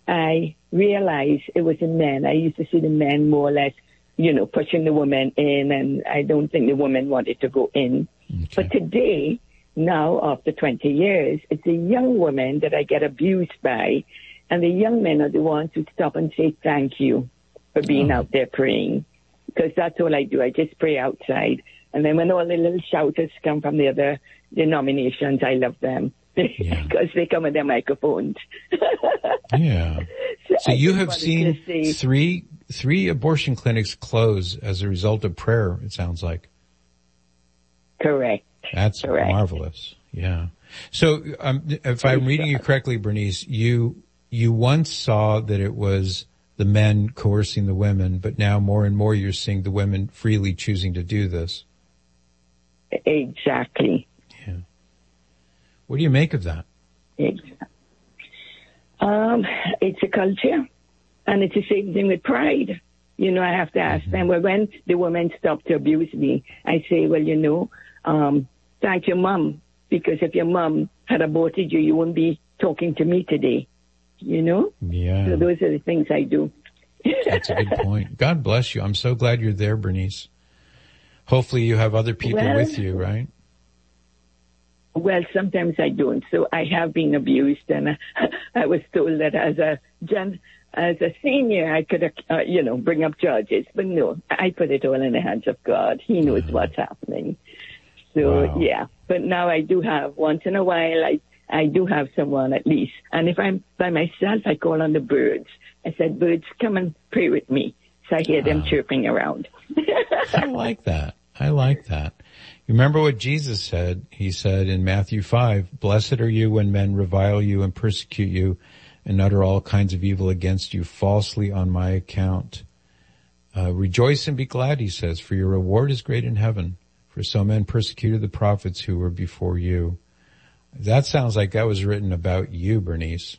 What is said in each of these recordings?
I realized it was the men. I used to see the men more or less, pushing the woman in, and I don't think the woman wanted to go in. Okay. But today, now after 20 years, it's the young women that I get abused by, and the young men are the ones who stop and say thank you for being out there praying, because that's all I do. I just pray outside. And then when all the little shouters come from the other denominations, I love them because they come with their microphones. Yeah. So you have seen three abortion clinics close as a result of prayer, it sounds like. Correct. That's marvelous. Yeah. So if I'm reading you correctly, Bernice, you once saw that it was the men coercing the women, but now more and more you're seeing the women freely choosing to do this. Exactly. Yeah. What do you make of that? Exactly. It's a culture, and it's the same thing with pride. I have to ask them, well, when the woman stopped to abuse me, I say, well, thank your mom, because if your mom had aborted you, you wouldn't be talking to me today, Yeah. So those are the things I do. That's a good point. God bless you. I'm so glad you're there, Bernice. Hopefully you have other people with you, right? Well, sometimes I don't. So I have been abused, and I was told that as a senior, I could, bring up charges. But no, I put it all in the hands of God. He knows what's happening. So, yeah. But now I do have, once in a while, I do have someone at least. And if I'm by myself, I call on the birds. I said, birds, come and pray with me. So I hear them chirping around. I like that. You remember what Jesus said? He said in Matthew 5, blessed are you when men revile you and persecute you and utter all kinds of evil against you falsely on my account. Rejoice and be glad, he says, for your reward is great in heaven. For so men persecuted the prophets who were before you. That sounds like that was written about you, Bernice.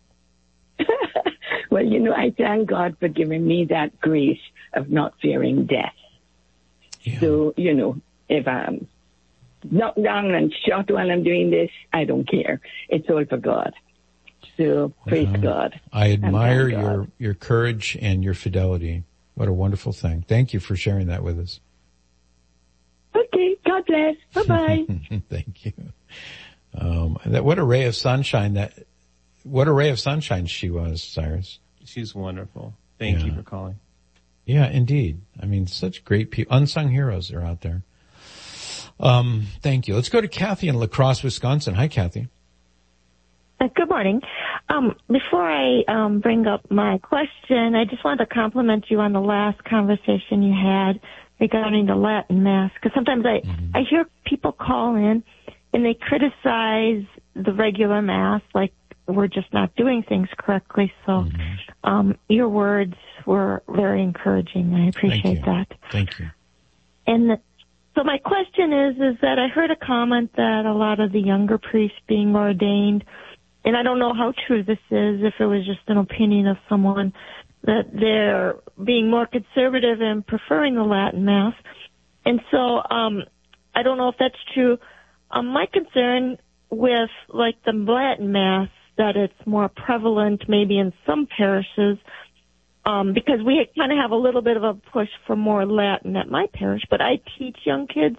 Well, I thank God for giving me that grace of not fearing death. Yeah. So, if I'm knocked down and shot while I'm doing this, I don't care. It's all for God. So, praise God. I admire your courage and your fidelity. What a wonderful thing. Thank you for sharing that with us. Okay, God bless. Bye-bye. Thank you. What a ray of sunshine she was, Cyrus. She's wonderful. Thank you for calling. Yeah, indeed. I mean, such great people, unsung heroes are out there. Thank you. Let's go to Kathy in La Crosse, Wisconsin. Hi, Kathy. Good morning. Before I bring up my question, I just wanted to compliment you on the last conversation you had regarding the Latin Mass, because sometimes I hear people call in and they criticize the regular Mass, like we're just not doing things correctly. So your words were very encouraging. I appreciate that. Thank you. And so my question is that I heard a comment that a lot of the younger priests being ordained, and I don't know how true this is, if it was just an opinion of someone, that they're being more conservative and preferring the Latin Mass. And so I don't know if that's true. My concern with, like, the Latin Mass, that it's more prevalent maybe in some parishes, because we kind of have a little bit of a push for more Latin at my parish, but I teach young kids,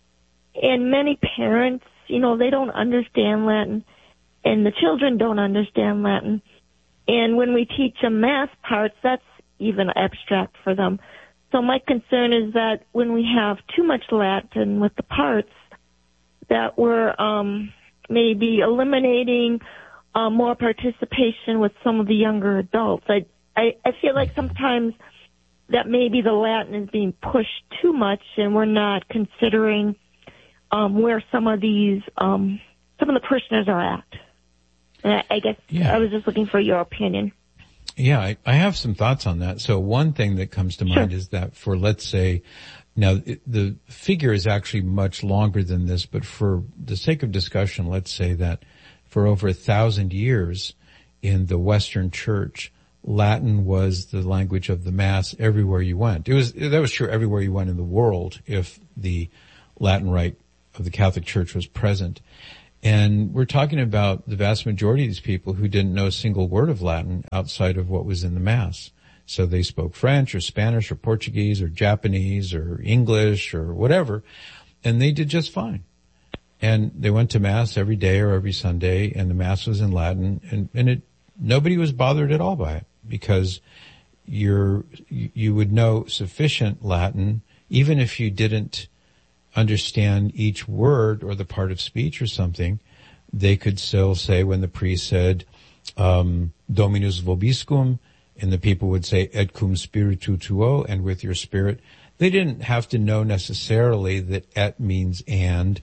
and many parents, they don't understand Latin, and the children don't understand Latin. And when we teach them Mass parts, that's even abstract for them. So my concern is that when we have too much Latin with the parts, that we're maybe eliminating more participation with some of the younger adults. I feel like sometimes that maybe the Latin is being pushed too much, and we're not considering where some of the parishioners are at. And I guess I was just looking for your opinion. Yeah, I have some thoughts on that. So one thing that comes to mind is that for, let's say, now the figure is actually much longer than this, but for the sake of discussion, let's say that for over 1,000 years in the Western Church, Latin was the language of the Mass everywhere you went. That was true everywhere you went in the world if the Latin rite of the Catholic Church was present. And we're talking about the vast majority of these people who didn't know a single word of Latin outside of what was in the Mass. So they spoke French or Spanish or Portuguese or Japanese or English or whatever, and they did just fine. And they went to Mass every day or every Sunday, and the Mass was in Latin, and nobody was bothered at all by it, because you would know sufficient Latin, even if you didn't understand each word or the part of speech or something. They could still say, when the priest said, Dominus vobiscum, and the people would say, et cum spiritu tuo, and with your spirit. They didn't have to know necessarily that et means and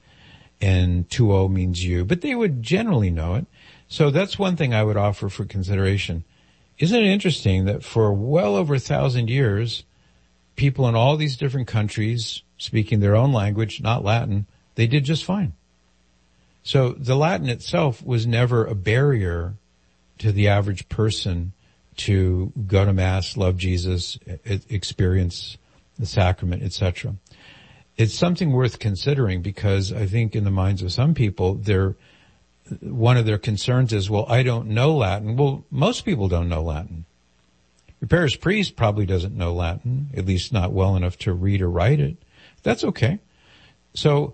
tuo means you, but they would generally know it. So that's one thing I would offer for consideration. Isn't it interesting that for well over 1,000 years, people in all these different countries, speaking their own language, not Latin, they did just fine. So the Latin itself was never a barrier to the average person to go to Mass, love Jesus, experience the sacrament, etc. It's something worth considering, because I think in the minds of some people, one of their concerns is, well, I don't know Latin. Well, most people don't know Latin. Your parish priest probably doesn't know Latin, at least not well enough to read or write it. That's okay. So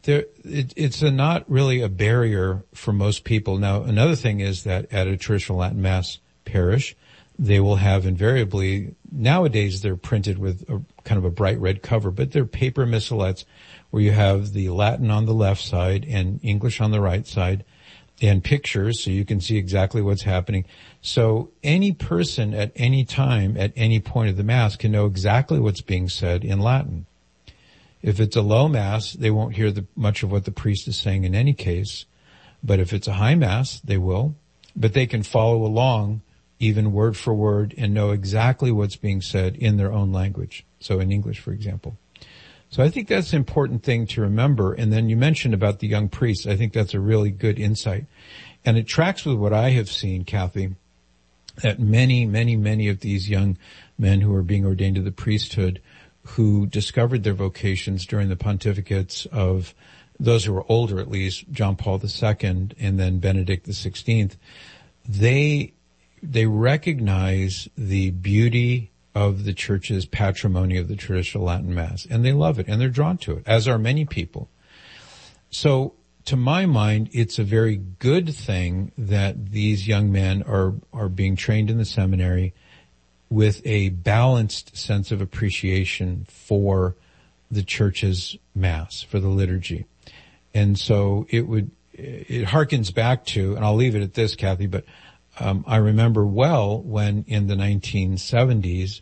it's not really a barrier for most people. Now, another thing is that at a traditional Latin Mass parish, they will have invariably, nowadays they're printed with a kind of a bright red cover, but they're paper missalettes where you have the Latin on the left side and English on the right side, and pictures so you can see exactly what's happening. So any person at any time, at any point of the Mass, can know exactly what's being said in Latin. If it's a low Mass, they won't hear much of what the priest is saying in any case. But if it's a high Mass, they will. But they can follow along, even word for word, and know exactly what's being said in their own language. So in English, for example. So I think that's an important thing to remember. And then you mentioned about the young priests. I think that's a really good insight. And it tracks with what I have seen, Kathy, that many of these young men who are being ordained to the priesthood, who discovered their vocations during the pontificates of those who were older, at least, John Paul II and then Benedict XVI, they recognize the beauty of the Church's patrimony of the traditional Latin Mass, and they love it, and they're drawn to it, as are many people. So, to my mind, it's a very good thing that these young men are being trained in the seminary with a balanced sense of appreciation for the Church's Mass, for the liturgy. And so it harkens back to, and I'll leave it at this, Kathy, but I remember well when in the 1970s,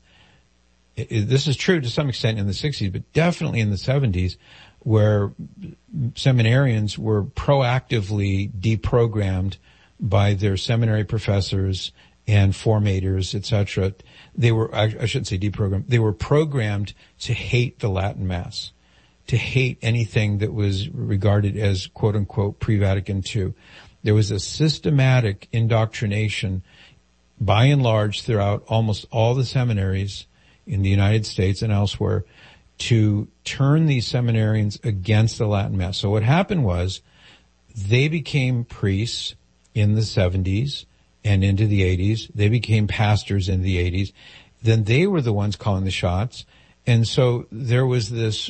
this is true to some extent in the 60s, but definitely in the 70s, where seminarians were proactively deprogrammed by their seminary professors and formators, etc. They were, I shouldn't say deprogrammed, they were programmed to hate the Latin Mass, to hate anything that was regarded as quote unquote pre-Vatican II. There was a systematic indoctrination by and large throughout almost all the seminaries in the United States and elsewhere to turn these seminarians against the Latin Mass. So what happened was they became priests in the 70s and into the 80s. They became pastors in the 80s. Then they were the ones calling the shots. And so there was this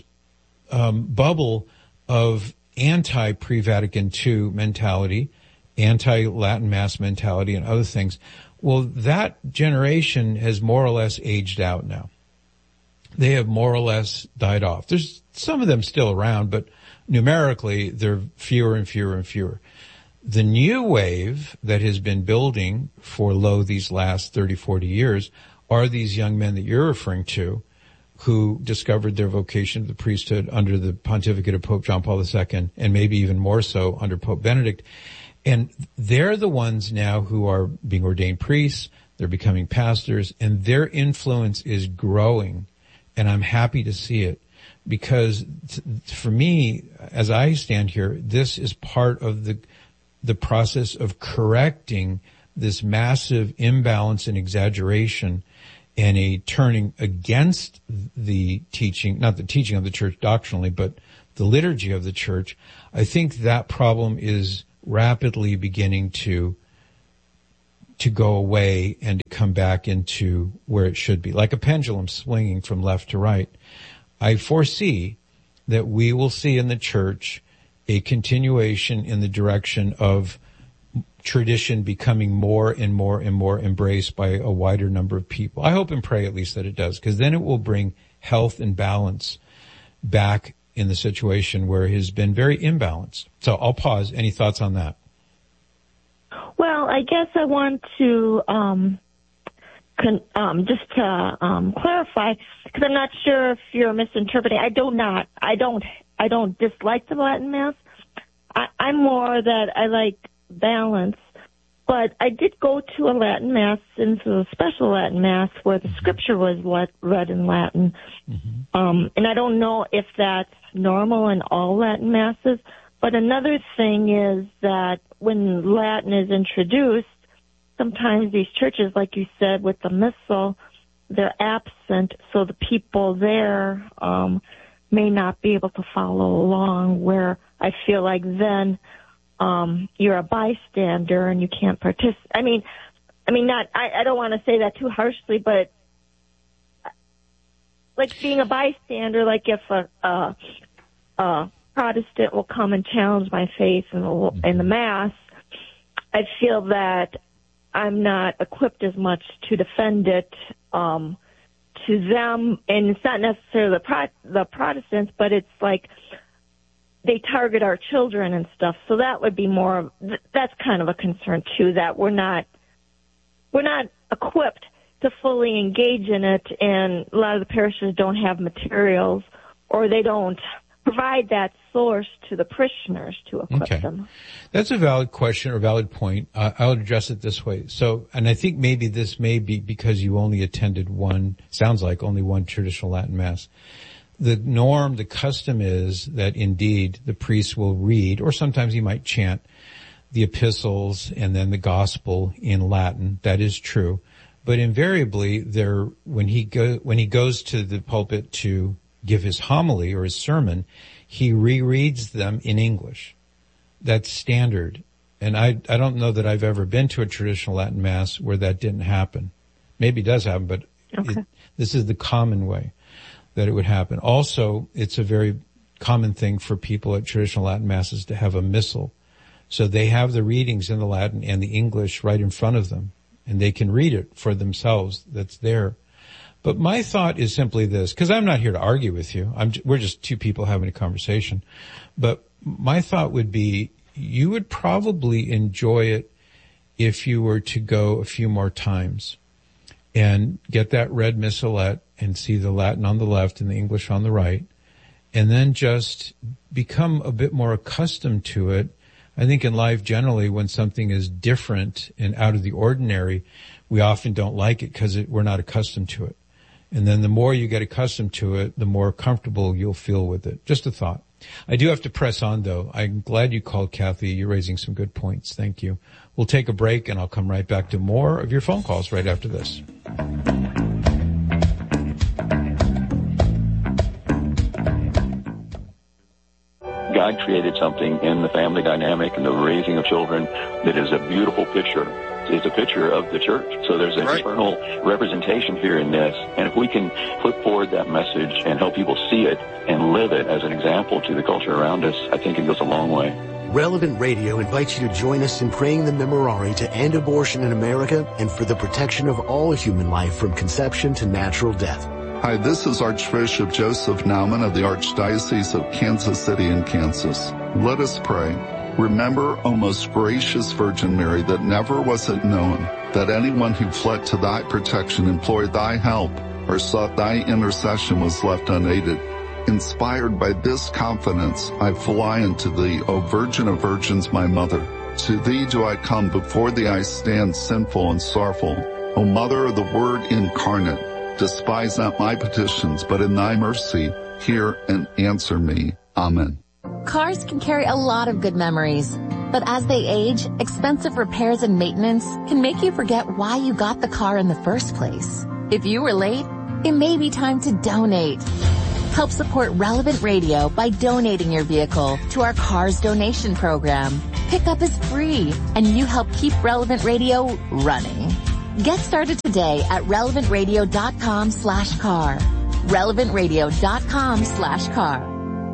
bubble of anti-pre-Vatican II mentality, anti-Latin Mass mentality, and other things. Well, that generation has more or less aged out now. They have more or less died off. There's some of them still around, but numerically they're fewer and fewer and fewer. The new wave that has been building for these last 30, 40 years are these young men that you're referring to, who discovered their vocation to the priesthood under the pontificate of Pope John Paul II, and maybe even more so under Pope Benedict. And they're the ones now who are being ordained priests, they're becoming pastors, and their influence is growing. And I'm happy to see it, because for me, as I stand here, this is part of the process of correcting this massive imbalance and exaggeration and a turning against the teaching, not the teaching of the Church doctrinally, but the liturgy of the church, I think that problem is rapidly beginning to go away and to come back into where it should be, like a pendulum swinging from left to right. I foresee that we will see in the church a continuation in the direction of tradition becoming more and more and more embraced by a wider number of people. I hope and pray at least that it does, because then it will bring health and balance back in the situation where it has been very imbalanced. So I'll pause. Any thoughts on that? Well, I guess I want to just to clarify, because I'm not sure if you're misinterpreting. I don't dislike the Latin Mass. I'm more that I like balance. But I did go to a Latin Mass, into a special Latin Mass where the scripture was read in Latin. Mm-hmm. And I don't know if that's normal in all Latin Masses. But another thing is that when Latin is introduced, sometimes these churches, like you said, with the missal, they're absent, so the people there may not be able to follow along, where I feel like then you're a bystander and you can't participate. I don't want to say that too harshly, but like being a bystander, like if a Protestant will come and challenge my faith in the Mass, I feel that I'm not equipped as much to defend it to them, and it's not necessarily the Protestants, but it's like they target our children and stuff. So that would be that's kind of a concern too, that we're not equipped to fully engage in it, and a lot of the parishes don't have materials, or they don't provide that source to the parishioners to equip them. That's a valid question or valid point. I would address it this way. So, and I think maybe this may be because you only attended only one traditional Latin Mass. The norm, the custom is that indeed the priest will read, or sometimes he might chant, the epistles and then the gospel in Latin. That is true. But invariably when he goes to the pulpit to give his homily or his sermon, he rereads them in English. That's standard. And I don't know that I've ever been to a traditional Latin Mass where that didn't happen. Maybe it does happen, but this is the common way that it would happen. Also, it's a very common thing for people at traditional Latin Masses to have a missal. So they have the readings in the Latin and the English right in front of them, and they can read it for themselves. That's there. But my thought is simply this, because I'm not here to argue with you. We're just two people having a conversation. But my thought would be, you would probably enjoy it if you were to go a few more times and get that red missalette and see the Latin on the left and the English on the right, and then just become a bit more accustomed to it. I think in life generally, when something is different and out of the ordinary, we often don't like it because we're not accustomed to it. And then the more you get accustomed to it, the more comfortable you'll feel with it. Just a thought. I do have to press on, though. I'm glad you called, Kathy. You're raising some good points. Thank you. We'll take a break, and I'll come right back to more of your phone calls right after this. God created something in the family dynamic and the raising of children that is a beautiful picture. It's a picture of the church. So there's an eternal representation here in this. And if we can put forward that message and help people see it and live it as an example to the culture around us, I think it goes a long way. Relevant Radio invites you to join us in praying the Memorare to end abortion in America and for the protection of all human life from conception to natural death. Hi, this is Archbishop Joseph Naumann of the Archdiocese of Kansas City in Kansas. Let us pray. Remember, O most gracious Virgin Mary, that never was it known that anyone who fled to thy protection, implored thy help, or sought thy intercession was left unaided. Inspired by this confidence, I fly unto thee, O Virgin of Virgins, my mother. To thee do I come, before thee I stand sinful and sorrowful. O Mother of the Word incarnate, despise not my petitions, but in thy mercy hear and answer me. Amen. Cars can carry a lot of good memories, but as they age, expensive repairs and maintenance can make you forget why you got the car in the first place. If you were late, it may be time to donate. Help support Relevant Radio by donating your vehicle to our Cars donation program. Pickup is free, and you help keep Relevant Radio running. Get started today at relevantradio.com/car. relevantradio.com/car.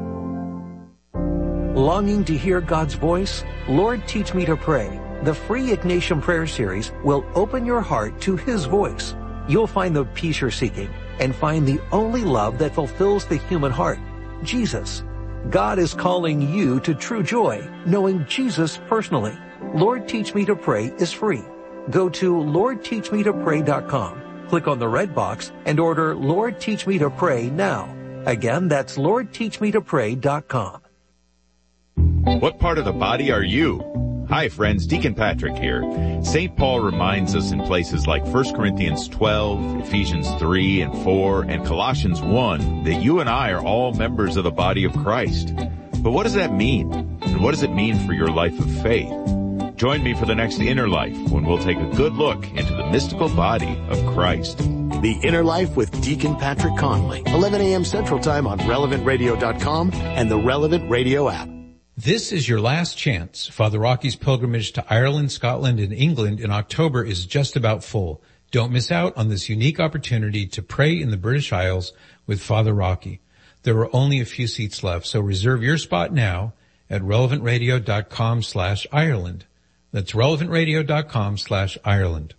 Longing to hear God's voice? Lord, Teach Me to Pray. The free Ignatian Prayer Series will open your heart to His voice. You'll find the peace you're seeking and find the only love that fulfills the human heart, Jesus. God is calling you to true joy, knowing Jesus personally. Lord, Teach Me to Pray is free. Go to LordTeachMeToPray.com. Click on the red box and order Lord, Teach Me to Pray now. Again, that's LordTeachMeToPray.com. What part of the body are you? Hi friends, Deacon Patrick here. St. Paul reminds us in places like 1 Corinthians 12, Ephesians 3 and 4, and Colossians 1 that you and I are all members of the body of Christ. But what does that mean? And what does it mean for your life of faith? Join me for the next Inner Life when we'll take a good look into the mystical body of Christ. The Inner Life with Deacon Patrick Conley, 11 a.m. Central Time on RelevantRadio.com and the Relevant Radio app. This is your last chance. Father Rocky's pilgrimage to Ireland, Scotland, and England in October is just about full. Don't miss out on this unique opportunity to pray in the British Isles with Father Rocky. There are only a few seats left, so reserve your spot now at relevantradio.com/Ireland. That's relevantradio.com/Ireland.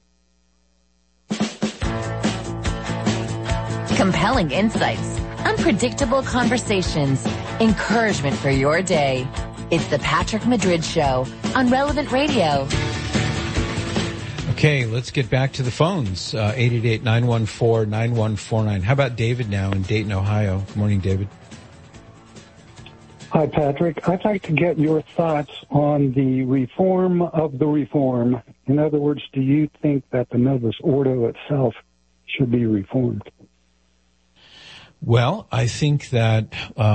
Compelling insights, unpredictable conversations, encouragement for your day. It's the Patrick Madrid Show on Relevant Radio. Okay, let's get back to the phones. 888-914-9149. How about David now in Dayton, Ohio? Good morning, David. Hi, Patrick. I'd like to get your thoughts on the reform of the reform. In other words, do you think that the Novus Ordo itself should be reformed? Well, I think that,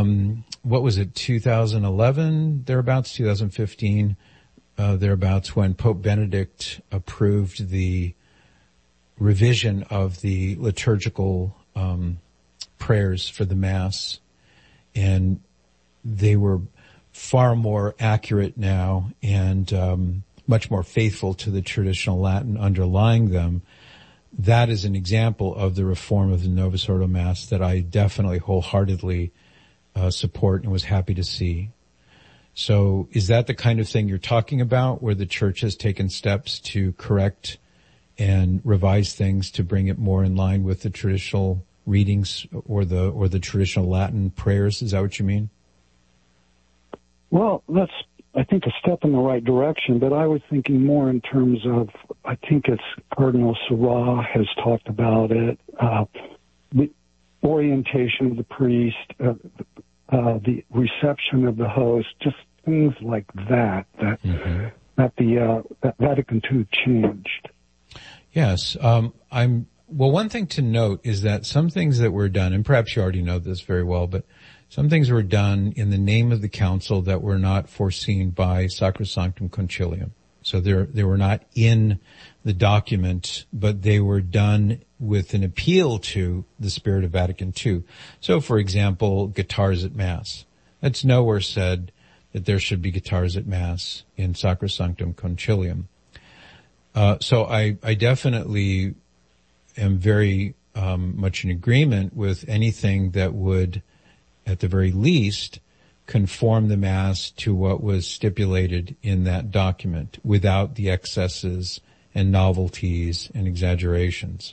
2011, thereabouts, 2015, thereabouts, when Pope Benedict approved the revision of the liturgical prayers for the Mass, and they were far more accurate now and much more faithful to the traditional Latin underlying them. That is an example of the reform of the Novus Ordo Mass that I definitely wholeheartedly support and was happy to see. So is that the kind of thing you're talking about, where the Church has taken steps to correct and revise things to bring it more in line with the traditional readings or the traditional Latin prayers? Is that what you mean? Well, that's, I think, a step in the right direction, but I was thinking more in terms of, I think it's Cardinal Sarah has talked about it, the orientation of the priest, the reception of the host, just things like that, that Vatican II changed. Yes. One thing to note is that some things that were done, and perhaps you already know this very well, but some things were done in the name of the council that were not foreseen by Sacrosanctum Concilium. So they were not in the document, but they were done with an appeal to the spirit of Vatican II. So, for example, guitars at Mass. That's nowhere said that there should be guitars at Mass in Sacrosanctum Concilium. So I definitely am very much in agreement with anything that would, at the very least, conform the Mass to what was stipulated in that document without the excesses and novelties and exaggerations.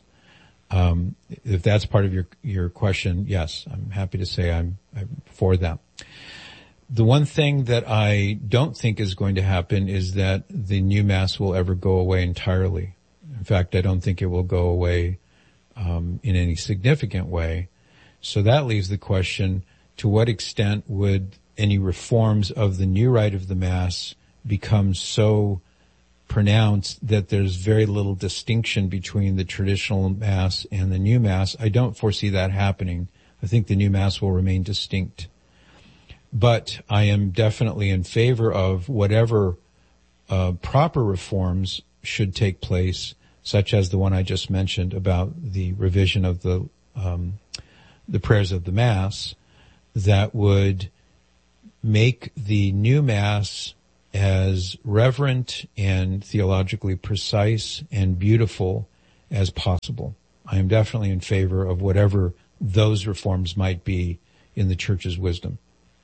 If that's part of your question, yes, I'm happy to say I'm for that. The one thing that I don't think is going to happen is that the new Mass will ever go away entirely. In fact, I don't think it will go away in any significant way. So that leaves the question, to what extent would any reforms of the new rite of the Mass become so pronounced that there's very little distinction between the traditional Mass and the new Mass? I don't foresee that happening. I think the new Mass will remain distinct. But I am definitely in favor of whatever proper reforms should take place, such as the one I just mentioned about the revision of the prayers of the Mass, that would make the new Mass as reverent and theologically precise and beautiful as possible. I am definitely in favor of whatever those reforms might be in the Church's wisdom.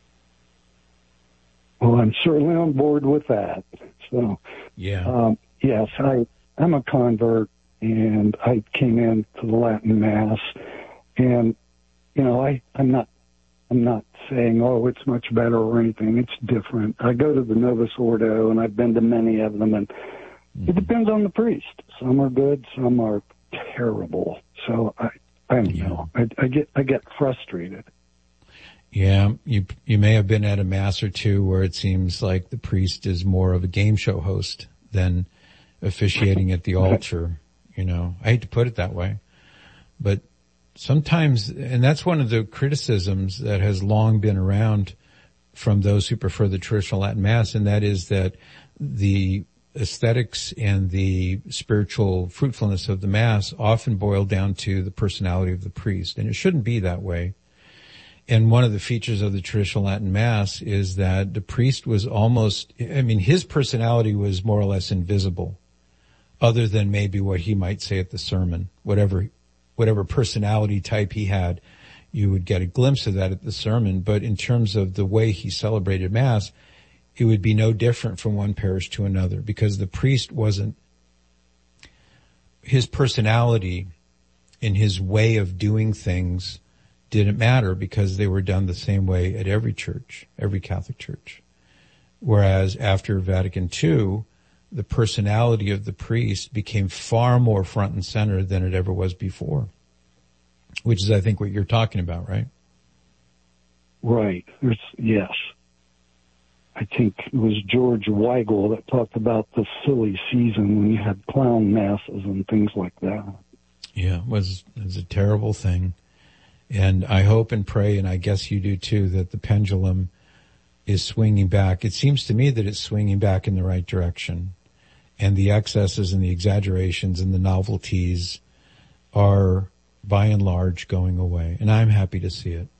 Well, I'm certainly on board with that. So, yeah. Yes, I'm a convert, and I came into the Latin Mass, and I'm not saying, oh, it's much better or anything. It's different. I go to the Novus Ordo, and I've been to many of them, and it depends on the priest. Some are good, some are terrible. So I don't know. I get frustrated. Yeah, you may have been at a Mass or two where it seems like the priest is more of a game show host than officiating at the altar. I hate to put it that way, but sometimes, and that's one of the criticisms that has long been around from those who prefer the traditional Latin Mass, and that is that the aesthetics and the spiritual fruitfulness of the Mass often boil down to the personality of the priest, and it shouldn't be that way. And one of the features of the traditional Latin Mass is that the priest was his personality was more or less invisible, other than maybe what he might say at the sermon. Whatever personality type he had, you would get a glimpse of that at the sermon. But in terms of the way he celebrated Mass, it would be no different from one parish to another, because the priest his personality and his way of doing things didn't matter, because they were done the same way at every church, every Catholic church. Whereas after Vatican II, the personality of the priest became far more front and center than it ever was before, which is, I think, what you're talking about, right? Right. Yes. I think it was George Weigel that talked about the silly season when you had clown masses and things like that. Yeah, it was a terrible thing. And I hope and pray, and I guess you do too, that the pendulum is swinging back. It seems to me that it's swinging back in the right direction. And the excesses and the exaggerations and the novelties are, by and large, going away. And I'm happy to see it.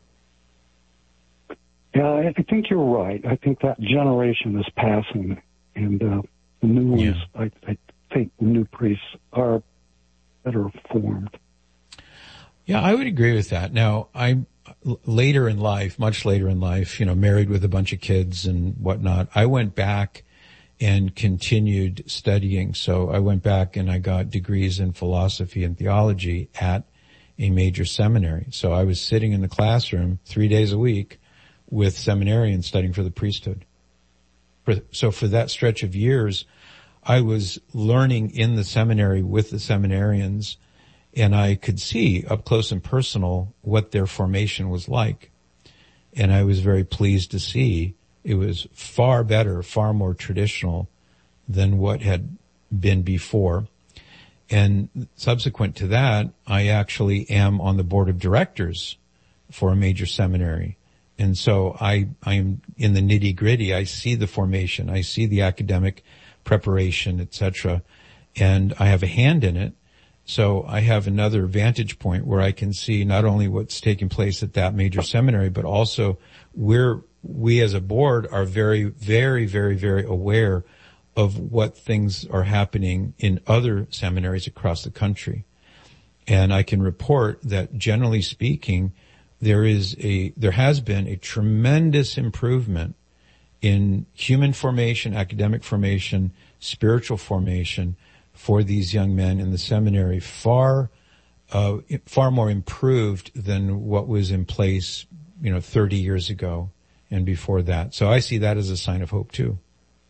Yeah, I think you're right. I think that generation is passing. And the new ones, I think the new priests are better formed. Yeah, I would agree with that. Now, I'm later in life, much later in life, married with a bunch of kids and whatnot. I went back and continued studying. So I went back and I got degrees in philosophy and theology at a major seminary. So I was sitting in the classroom 3 days a week with seminarians studying for the priesthood. So for that stretch of years, I was learning in the seminary with the seminarians, and I could see up close and personal what their formation was like. And I was very pleased to see it was far better, far more traditional than what had been before. And subsequent to that, I actually am on the board of directors for a major seminary. And so I am in the nitty gritty. I see the formation. I see the academic preparation, etc. And I have a hand in it. So I have another vantage point where I can see not only what's taking place at that major seminary, but also we as a board are very, very, very, very aware of what things are happening in other seminaries across the country. And I can report that generally speaking, there has been a tremendous improvement in human formation, academic formation, spiritual formation for these young men in the seminary, far more improved than what was in place, 30 years ago and before that. So I see that as a sign of hope too.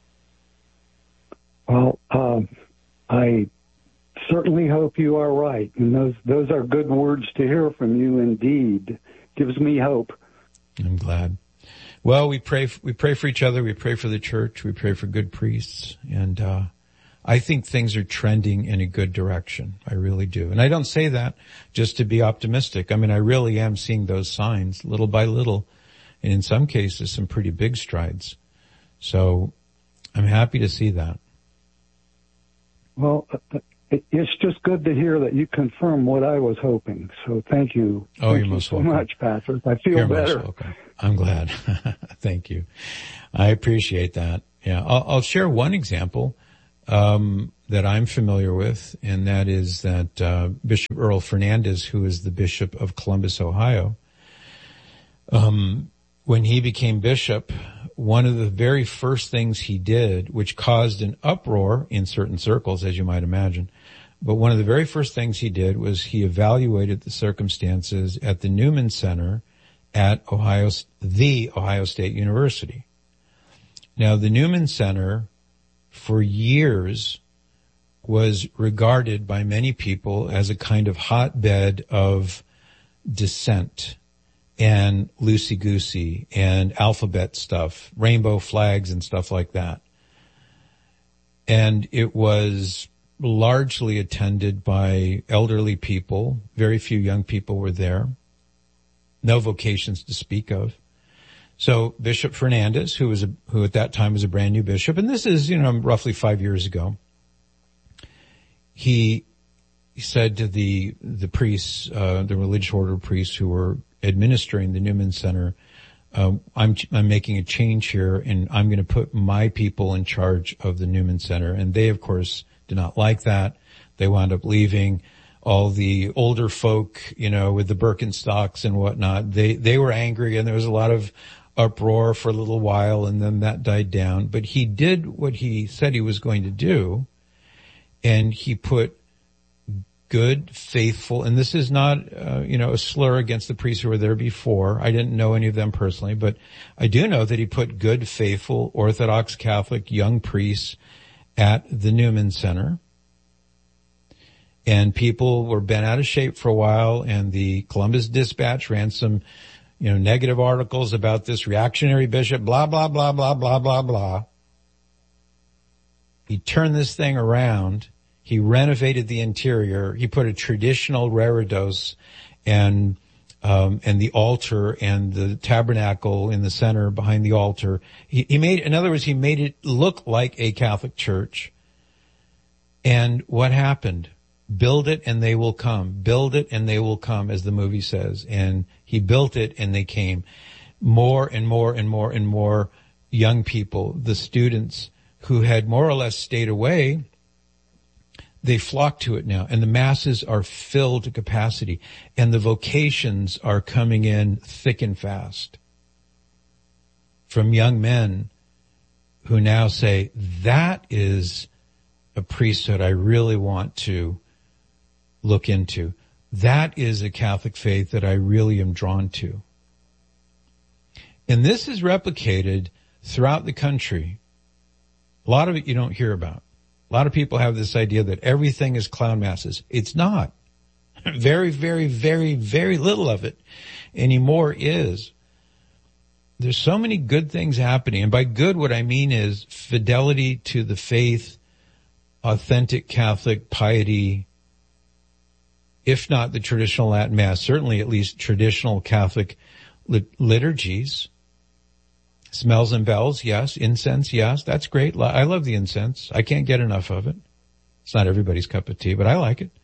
Well, I certainly hope you are right, and those are good words to hear from you. Indeed, gives me hope. I'm glad. Well, we pray for each other. We pray for the church. We pray for good priests, and I think things are trending in a good direction. I really do. And I don't say that just to be optimistic. I mean, I really am seeing those signs little by little, and in some cases, some pretty big strides. So I'm happy to see that. Well, it's just good to hear that you confirm what I was hoping. So thank you. Oh, you're most welcome. Thank you so much, Patrick. I feel better. I'm glad. Thank you. I appreciate that. Yeah. I'll share one example, that I'm familiar with, and that is that, Bishop Earl Fernandez, who is the Bishop of Columbus, Ohio, when he became bishop, one of the very first things he did, which caused an uproar in certain circles, as you might imagine, but one of the very first things he did was he evaluated the circumstances at the Newman Center at the Ohio State University. Now, the Newman Center, for years, was regarded by many people as a kind of hotbed of dissent and loosey-goosey and alphabet stuff, rainbow flags and stuff like that. And it was largely attended by elderly people. Very few young people were there. No vocations to speak of. So Bishop Fernandez, who at that time was a brand new bishop, and this is, roughly 5 years ago, he said to the priests, the religious order priests who were administering the Newman Center, I'm making a change here, and I'm going to put my people in charge of the Newman Center. And they, of course, did not like that. They wound up leaving. All the older folk, with the Birkenstocks and whatnot, they were angry, and there was a lot of uproar for a little while, and then that died down. But he did what he said he was going to do, and he put good, faithful, and this is not, a slur against the priests who were there before. I didn't know any of them personally, but I do know that he put good, faithful, Orthodox Catholic young priests at the Newman Center. And people were bent out of shape for a while, and the Columbus Dispatch ran some, negative articles about this reactionary bishop, blah, blah, blah, blah, blah, blah, blah. He turned this thing around. He renovated the interior. He put a traditional reredos and the altar and the tabernacle in the center behind the altar. He made it look like a Catholic church. And what happened? Build it and they will come. Build it and they will come, as the movie says. And he built it and they came. More and more and more and more young people, the students who had more or less stayed away, they flock to it now, and the masses are filled to capacity, and the vocations are coming in thick and fast from young men who now say, that is a priesthood I really want to look into. That is a Catholic faith that I really am drawn to. And this is replicated throughout the country. A lot of it you don't hear about. A lot of people have this idea that everything is clown masses. It's not. Very, very, very, very little of it anymore is. There's so many good things happening. And by good, what I mean is fidelity to the faith, authentic Catholic piety, if not the traditional Latin Mass, certainly at least traditional Catholic liturgies. Smells and bells, yes. Incense, yes. That's great. I love the incense. I can't get enough of it. It's not everybody's cup of tea, but I like it.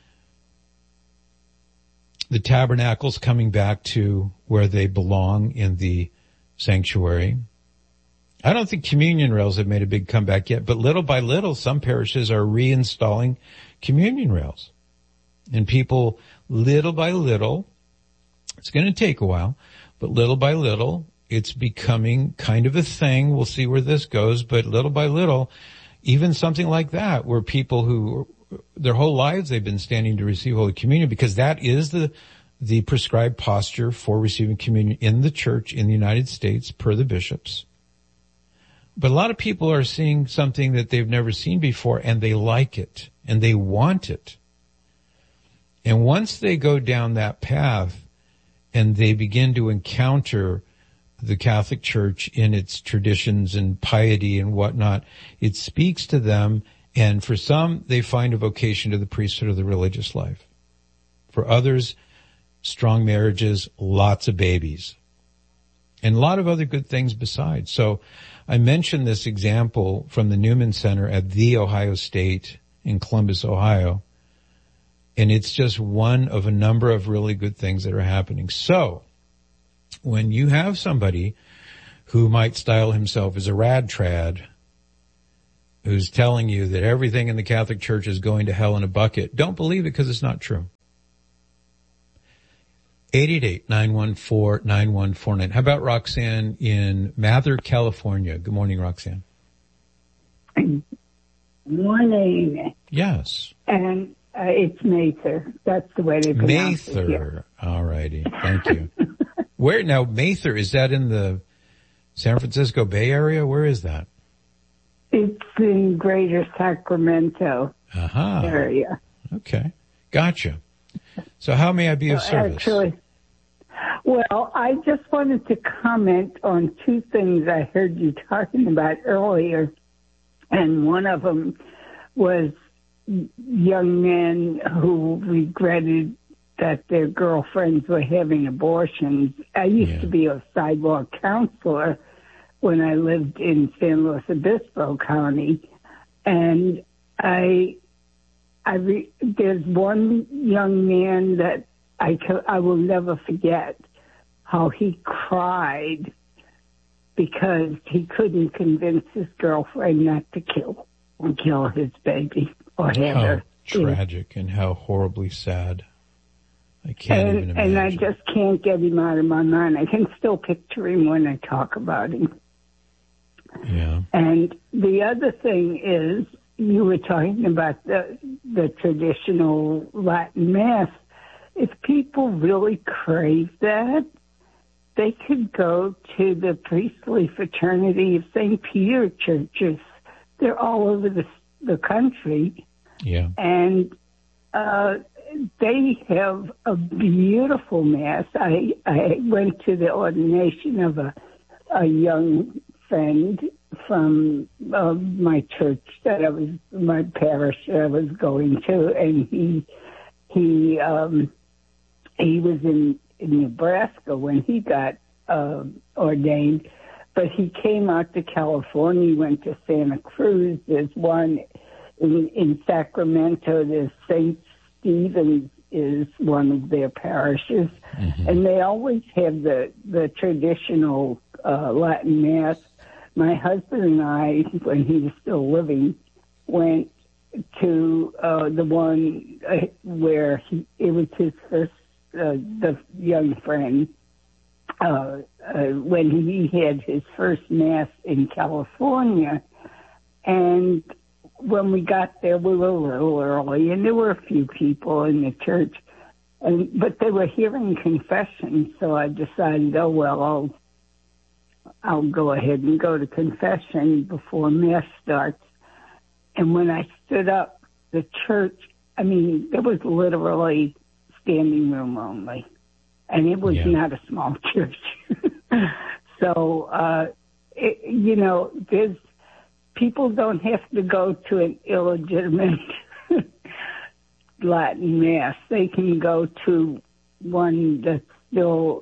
The tabernacles coming back to where they belong in the sanctuary. I don't think communion rails have made a big comeback yet, but little by little, some parishes are reinstalling communion rails. And people, little by little, it's going to take a while, but little by little, it's becoming kind of a thing. We'll see where this goes, but little by little, even something like that, where people who their whole lives they've been standing to receive Holy Communion, because that is the prescribed posture for receiving communion in the church in the United States per the bishops. But a lot of people are seeing something that they've never seen before, and they like it, and they want it. And once they go down that path and they begin to encounter the Catholic Church in its traditions and piety and whatnot, it speaks to them, and for some, they find a vocation to the priesthood of the religious life. For others, strong marriages, lots of babies, and a lot of other good things besides. So I mentioned this example from the Newman Center at The Ohio State in Columbus, Ohio, and it's just one of a number of really good things that are happening. So when you have somebody who might style himself as a rad trad, who's telling you that everything in the Catholic Church is going to hell in a bucket, don't believe it because it's not true. 888-914-9149. How about Roxanne in Mather, California? Good morning, Roxanne. Morning. Yes. And it's Mather. That's the way they pronounce it here. Mather. All righty. Thank you. Where now, Mather, is that in the San Francisco Bay Area? Where is that? It's in Greater Sacramento area. Okay. Gotcha. So how may I be of service? Actually, well, I just wanted to comment on two things I heard you talking about earlier. And one of them was young men who regretted that their girlfriends were having abortions. I used to be a sidewalk counselor when I lived in San Luis Obispo County. And there's one young man that I will never forget how he cried because he couldn't convince his girlfriend not to kill his baby or have her. How tragic and how horribly sad. I can't even imagine. And I just can't get him out of my mind. I can still picture him when I talk about him. Yeah. And the other thing is, you were talking about the traditional Latin Mass. If people really crave that, they could go to the priestly fraternity of St. Peter churches. They're all over the country. Yeah. And they have a beautiful Mass. I went to the ordination of a young friend from my church my parish that I was going to, and he was in Nebraska when he got ordained, but he came out to California, went to Santa Cruz. There's one in Sacramento. There's St. Stephen's is one of their parishes, and they always have the traditional Latin Mass. My husband and I, when he was still living, went to the one where it was his first, the young friend, when he had his first Mass in California. And when we got there, we were a little early, and there were a few people in the church, but they were hearing confession, so I decided, I'll go ahead and go to confession before Mass starts. And when I stood up, the church, there was literally standing room only. And it was not a small church. So, people don't have to go to an illegitimate Latin Mass. They can go to one that's still,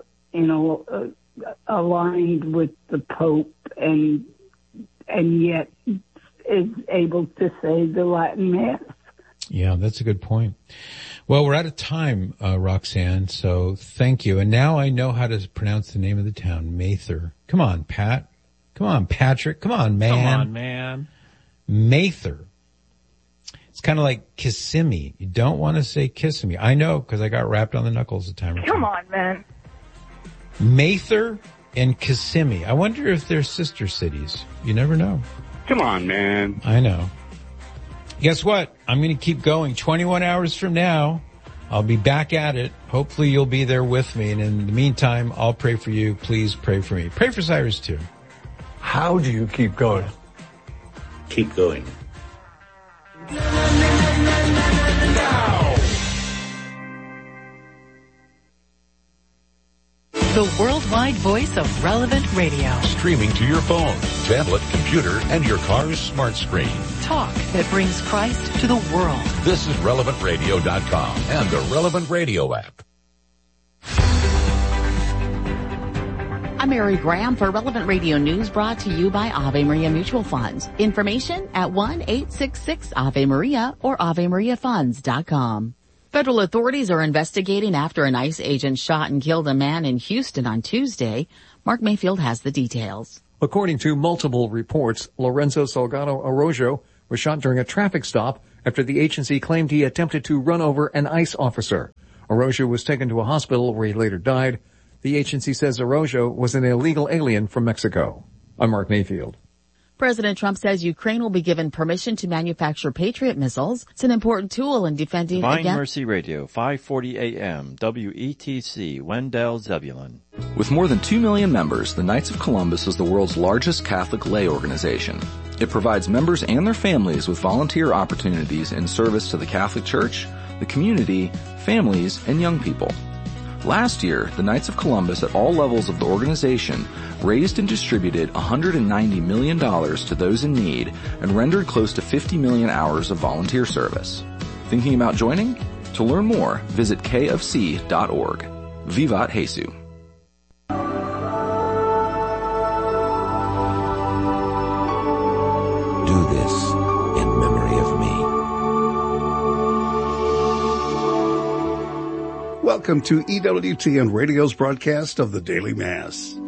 aligned with the Pope and yet is able to say the Latin Mass. Yeah, that's a good point. Well, we're out of time, Roxanne, so thank you. And now I know how to pronounce the name of the town, Mather. Come on, Pat. Come on, Patrick. Come on, man. Come on, man. Mather. It's kind of like Kissimmee. You don't want to say Kissimmee. I know, because I got wrapped on the knuckles a time or two. Come on, man. Mather and Kissimmee. I wonder if they're sister cities. You never know. Come on, man. I know. Guess what? I'm going to keep going. 21 hours from now, I'll be back at it. Hopefully you'll be there with me. And in the meantime, I'll pray for you. Please pray for me. Pray for Cyrus too. How do you keep going? Keep going. The worldwide voice of Relevant Radio. Streaming to your phone, tablet, computer, and your car's smart screen. Talk that brings Christ to the world. This is RelevantRadio.com and the Relevant Radio app. I'm Mary Graham for Relevant Radio News, brought to you by Ave Maria Mutual Funds. Information at 1-866-AVE-MARIA or AveMariaFunds.com. Federal authorities are investigating after an ICE agent shot and killed a man in Houston on Tuesday. Mark Mayfield has the details. According to multiple reports, Lorenzo Salgado Arroyo was shot during a traffic stop after the agency claimed he attempted to run over an ICE officer. Arroyo was taken to a hospital where he later died. The agency says Arroyo was an illegal alien from Mexico. I'm Mark Mayfield. President Trump says Ukraine will be given permission to manufacture Patriot missiles. It's an important tool in defending Divine against... Mercy Radio, 540 AM, WETC, Wendell, Zebulon. With more than 2 million members, the Knights of Columbus is the world's largest Catholic lay organization. It provides members and their families with volunteer opportunities in service to the Catholic Church, the community, families, and young people. Last year, the Knights of Columbus at all levels of the organization raised and distributed $190 million to those in need and rendered close to 50 million hours of volunteer service. Thinking about joining? To learn more, visit kfc.org. Vivat Jesus. Do this in memory of me. Welcome to EWTN Radio's broadcast of the Daily Mass.